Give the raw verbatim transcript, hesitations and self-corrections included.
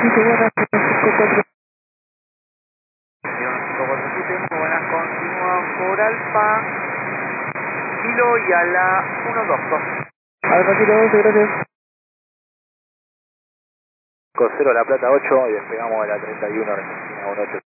siete, buenas, cinco cuatro. cinco cuatro siete, muy buenas, continúan por Alfa, Kilo y a la uno dos dos. Alfa Kilo doce, gracias. Cero La Plata ocho y despegamos de la treinta y uno Argentina uno ocho.